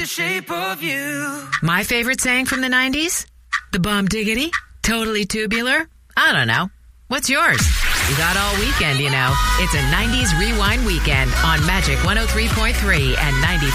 The shape of you. My favorite saying from the 90s? The bomb diggity? Totally tubular? I don't know. What's yours? You got all weekend, you know. It's a 90s Rewind weekend on Magic 103.3 and 90.